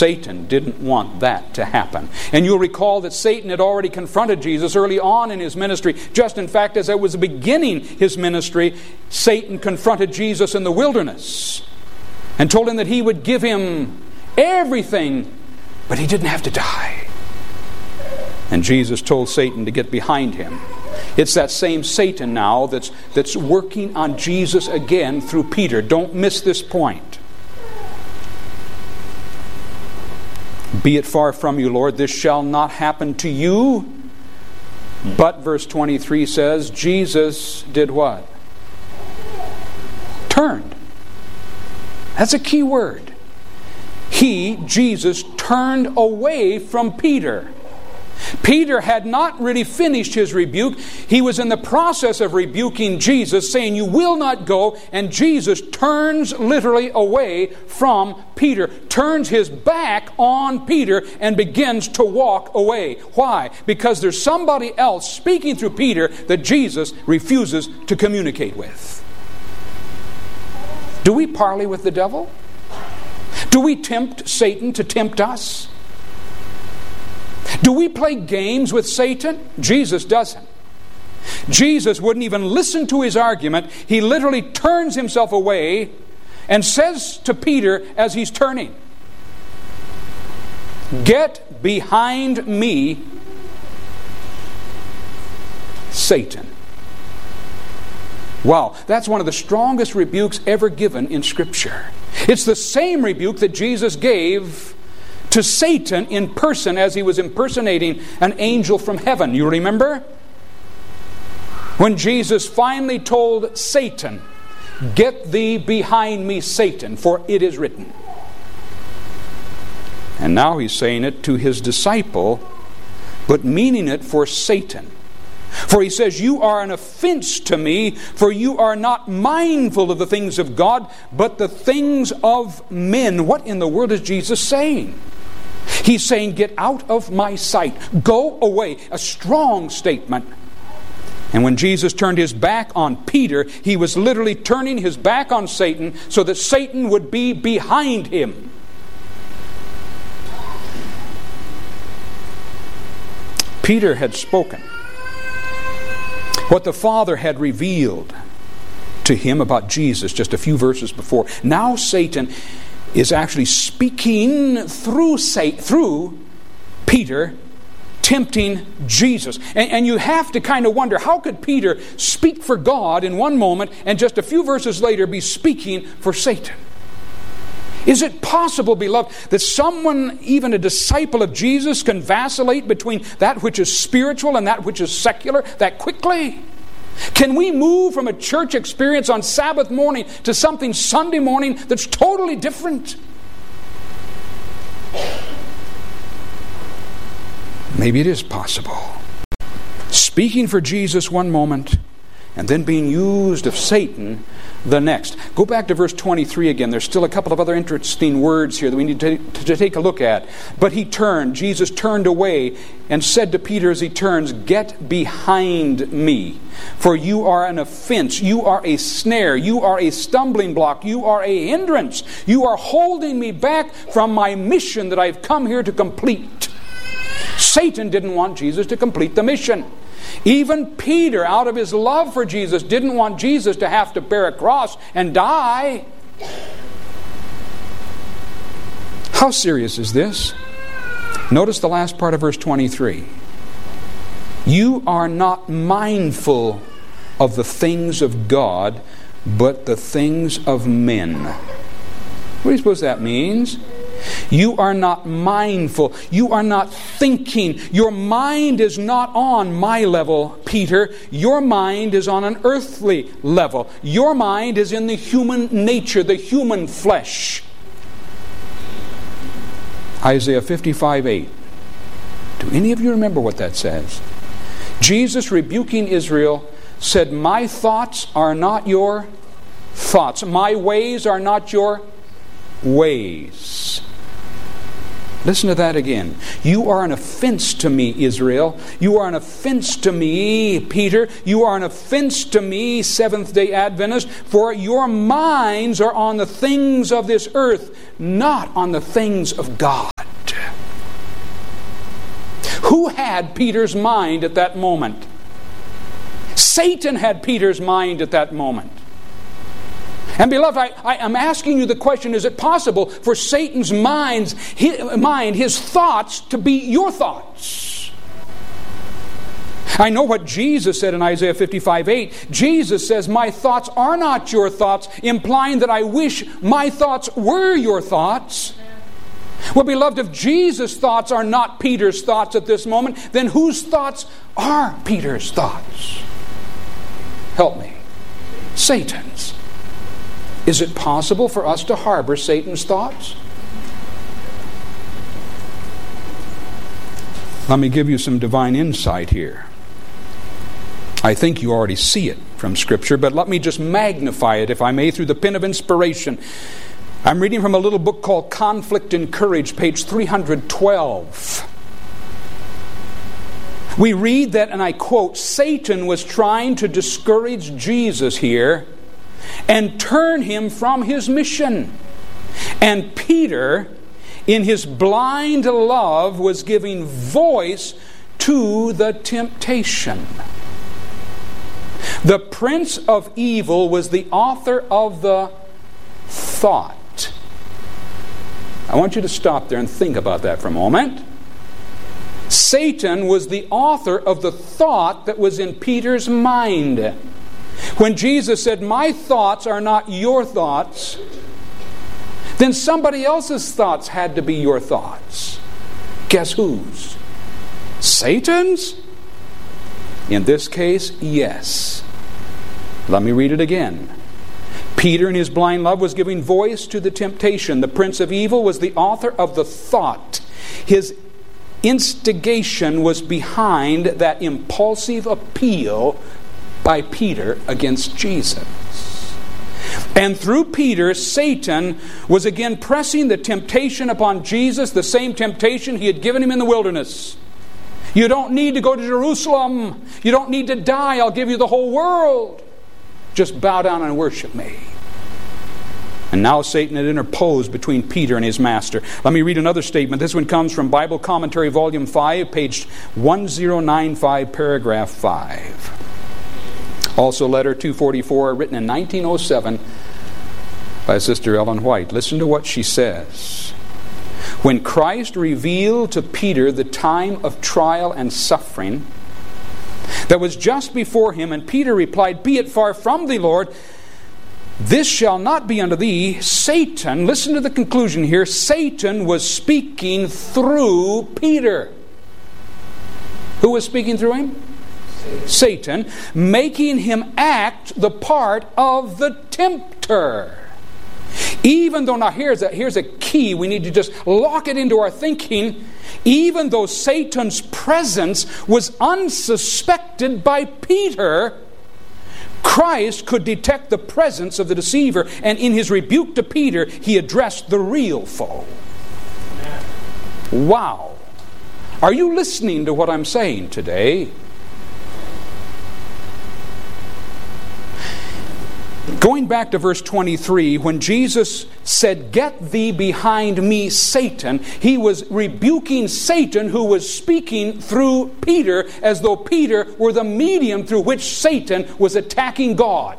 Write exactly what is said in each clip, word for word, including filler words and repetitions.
Satan didn't want that to happen. And you'll recall that Satan had already confronted Jesus early on in his ministry. Just in fact, as it was beginning his ministry, Satan confronted Jesus in the wilderness and told him that he would give him everything, but he didn't have to die. And Jesus told Satan to get behind him. It's that same Satan now that's, that's working on Jesus again through Peter. Don't miss this point. Be it far from you, Lord, this shall not happen to you. But verse twenty-three says, Jesus did what? Turned. That's a key word. He, Jesus, turned away from Peter. Peter had not really finished his rebuke. He was in the process of rebuking Jesus, saying, you will not go. And Jesus turns literally away from Peter, turns his back on Peter, and begins to walk away. Why? Because there's somebody else speaking through Peter that Jesus refuses to communicate with. Do we parley with the devil? Do we tempt Satan to tempt us? Do we play games with Satan? Jesus doesn't. Jesus wouldn't even listen to his argument. He literally turns himself away and says to Peter as he's turning, get behind me, Satan. Wow, that's one of the strongest rebukes ever given in Scripture. It's the same rebuke that Jesus gave to Satan in person as he was impersonating an angel from heaven. You remember? When Jesus finally told Satan, get thee behind me, Satan, for it is written. And now he's saying it to his disciple, but meaning it for Satan. For he says, you are an offense to me, for you are not mindful of the things of God, but the things of men. What in the world is Jesus saying? He's saying, get out of my sight. Go away. A strong statement. And when Jesus turned his back on Peter, he was literally turning his back on Satan so that Satan would be behind him. Peter had spoken what the Father had revealed to him about Jesus just a few verses before. Now Satan is actually speaking through through Peter, tempting Jesus. And, and you have to kind of wonder, how could Peter speak for God in one moment and just a few verses later be speaking for Satan? Is it possible, beloved, that someone, even a disciple of Jesus, can vacillate between that which is spiritual and that which is secular that quickly? Can we move from a church experience on Sabbath morning to something Sunday morning that's totally different? Maybe it is possible. Speaking for Jesus one moment and then being used of Satan the next. Go back to verse twenty-three again. There's still a couple of other interesting words here that we need to, to take a look at. But he turned, Jesus turned away and said to Peter as he turns, get behind me, for you are an offense, you are a snare, you are a stumbling block, you are a hindrance, you are holding me back from my mission that I've come here to complete. Satan didn't want Jesus to complete the mission. Even Peter, out of his love for Jesus, didn't want Jesus to have to bear a cross and die. How serious is this? Notice the last part of verse twenty-three. You are not mindful of the things of God, but the things of men. What do you suppose that means? You are not mindful. You are not thinking. Your mind is not on my level, Peter. Your mind is on an earthly level. Your mind is in the human nature, the human flesh. Isaiah fifty-five eight. Do any of you remember what that says? Jesus, rebuking Israel, said, my thoughts are not your thoughts. My ways are not your ways. Listen to that again. You are an offense to me, Israel. You are an offense to me, Peter. You are an offense to me, Seventh-day Adventist, for your minds are on the things of this earth, not on the things of God. Who had Peter's mind at that moment? Satan had Peter's mind at that moment. And beloved, I, I am asking you the question, is it possible for Satan's mind's, his, mind, his thoughts, to be your thoughts? I know what Jesus said in Isaiah fifty-five eight. Jesus says, my thoughts are not your thoughts, implying that I wish my thoughts were your thoughts. Well, beloved, if Jesus' thoughts are not Peter's thoughts at this moment, then whose thoughts are Peter's thoughts? Help me. Satan's. Is it possible for us to harbor Satan's thoughts? Let me give you some divine insight here. I think you already see it from Scripture, but let me just magnify it, if I may, through the pen of inspiration. I'm reading from a little book called Conflict and Courage, page three hundred twelve. We read that, and I quote, Satan was trying to discourage Jesus here and turn him from his mission. And Peter, in his blind love, was giving voice to the temptation. The prince of evil was the author of the thought. I want you to stop there and think about that for a moment. Satan was the author of the thought that was in Peter's mind. When Jesus said, my thoughts are not your thoughts, then somebody else's thoughts had to be your thoughts. Guess whose? Satan's? In this case, yes. Let me read it again. Peter, in his blind love, was giving voice to the temptation. The prince of evil was the author of the thought. His instigation was behind that impulsive appeal by Peter against Jesus. And through Peter, Satan was again pressing the temptation upon Jesus, the same temptation he had given him in the wilderness. You don't need to go to Jerusalem. You don't need to die. I'll give you the whole world. Just bow down and worship me. And now Satan had interposed between Peter and his master. Let me read another statement. This one comes from Bible Commentary, Volume five, page ten ninety-five, paragraph five. Also, letter two forty-four, written in nineteen oh seven by Sister Ellen White. Listen to what she says. When Christ revealed to Peter the time of trial and suffering that was just before him, and Peter replied, be it far from thee, Lord, this shall not be unto thee. Satan, listen to the conclusion here, Satan was speaking through Peter. Who was speaking through him? Satan. Satan, making him act the part of the tempter. Even though, now here's a, here's a key, we need to just lock it into our thinking. Even though Satan's presence was unsuspected by Peter, Christ could detect the presence of the deceiver, and in his rebuke to Peter, he addressed the real foe. Wow. Are you listening to what I'm saying today? Going back to verse twenty-three, when Jesus said, get thee behind me, Satan, he was rebuking Satan, who was speaking through Peter, as though Peter were the medium through which Satan was attacking God.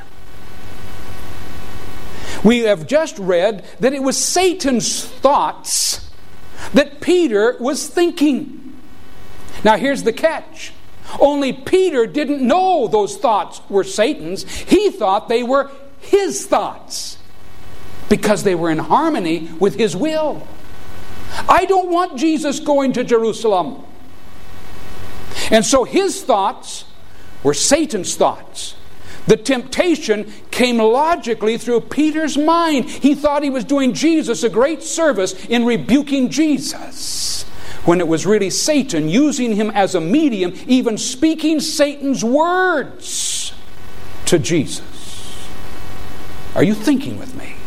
We have just read that it was Satan's thoughts that Peter was thinking. Now here's the catch. Only Peter didn't know those thoughts were Satan's. He thought they were his thoughts because they were in harmony with his will. I don't want Jesus going to Jerusalem. And so his thoughts were Satan's thoughts. The temptation came logically through Peter's mind. He thought he was doing Jesus a great service in rebuking Jesus, when it was really Satan using him as a medium, even speaking Satan's words to Jesus. Are you thinking with me?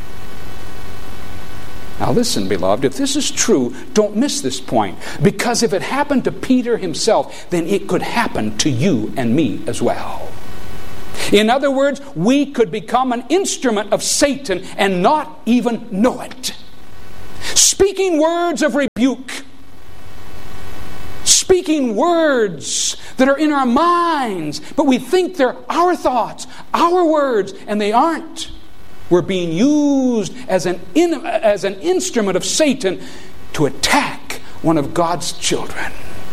Now listen, beloved, if this is true, don't miss this point. Because if it happened to Peter himself, then it could happen to you and me as well. In other words, we could become an instrument of Satan and not even know it. Speaking words of rebuke, speaking words that are in our minds, but we think they're our thoughts, our words, and they aren't. We're being used as an, in, as an instrument of Satan to attack one of God's children.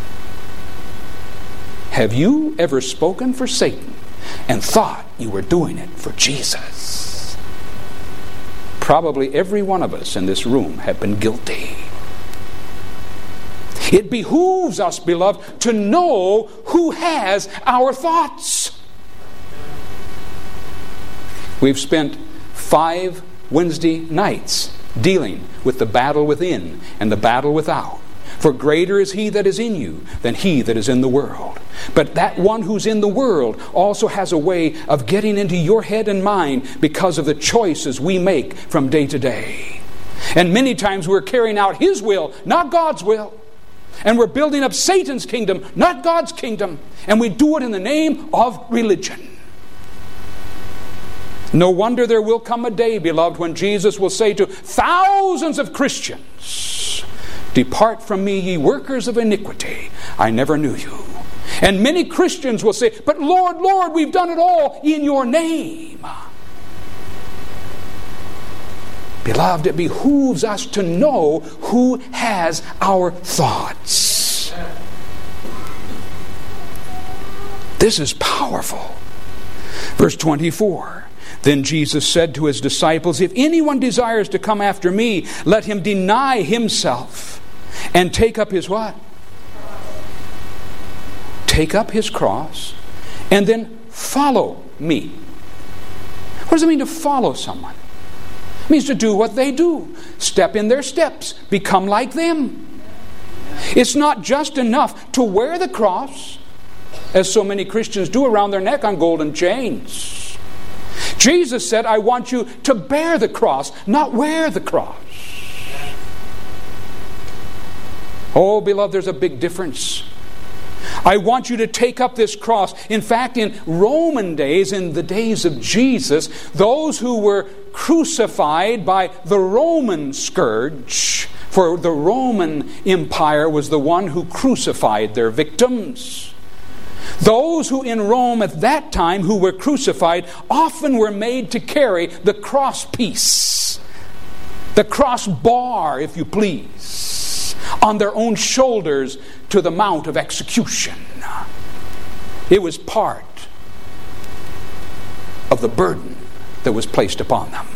Have you ever spoken for Satan and thought you were doing it for Jesus? Probably every one of us in this room have been guilty. It behooves us, beloved, to know who has our thoughts. We've spent five Wednesday nights dealing with the battle within and the battle without. For greater is he that is in you than he that is in the world. But that one who's in the world also has a way of getting into your head and mind because of the choices we make from day to day. And many times we're carrying out his will, not God's will. And we're building up Satan's kingdom, not God's kingdom. And we do it in the name of religion. No wonder there will come a day, beloved, when Jesus will say to thousands of Christians, "Depart from me, ye workers of iniquity. I never knew you." And many Christians will say, "But Lord, Lord, we've done it all in your name." Beloved, it behooves us to know who has our thoughts. This is powerful. Verse twenty-four. Then Jesus said to his disciples, "If anyone desires to come after me, let him deny himself and take up his" what? Take up his cross and then follow me. What does it mean to follow someone? It means to do what they do. Step in their steps. Become like them. It's not just enough to wear the cross, as so many Christians do around their neck on golden chains. Jesus said, "I want you to bear the cross, not wear the cross." Oh, beloved, there's a big difference. I want you to take up this cross. In fact, in Roman days, in the days of Jesus, those who were crucified by the Roman scourge, for the Roman Empire was the one who crucified their victims. Those who in Rome at that time who were crucified often were made to carry the cross piece, the cross bar, if you please, on their own shoulders to the mount of execution. It was part of the burden that was placed upon them.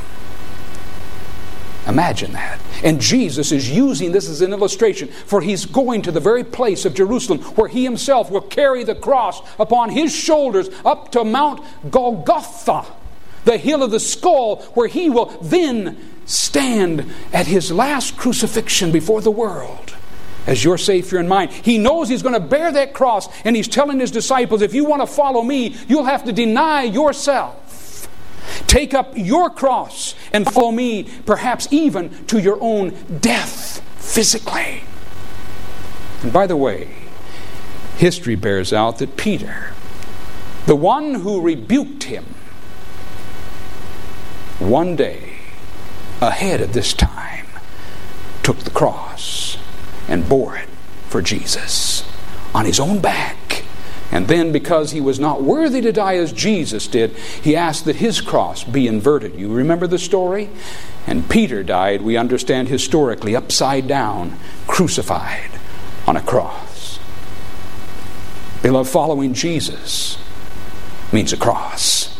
Imagine that. And Jesus is using this as an illustration, for he's going to the very place of Jerusalem where he himself will carry the cross upon his shoulders up to Mount Golgotha, the hill of the skull, where he will then stand at his last crucifixion before the world as your Savior and mine. He knows he's going to bear that cross, and he's telling his disciples, if you want to follow me, you'll have to deny yourself. Take up your cross and follow me, perhaps even to your own death physically. And by the way, history bears out that Peter, the one who rebuked him, one day ahead of this time took the cross and bore it for Jesus on his own back. And then, because he was not worthy to die as Jesus did, he asked that his cross be inverted. You remember the story? And Peter died, we understand historically, upside down, crucified on a cross. Beloved, following Jesus means a cross.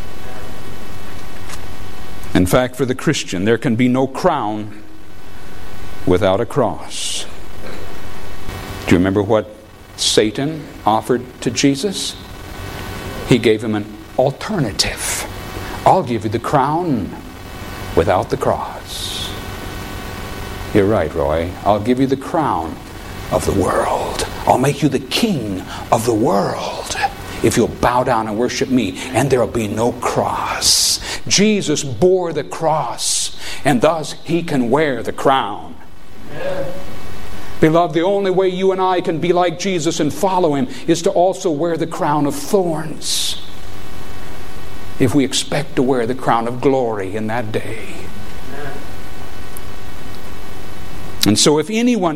In fact, for the Christian, there can be no crown without a cross. Do you remember what Satan offered to Jesus? He gave him an alternative. I'll give you the crown without the cross. You're right, Roy. I'll give you the crown of the world. I'll make you the king of the world if you'll bow down and worship me, and there will be no cross. Jesus bore the cross, and thus he can wear the crown. Amen. Beloved, the only way you and I can be like Jesus and follow him is to also wear the crown of thorns, if we expect to wear the crown of glory in that day. And so if anyone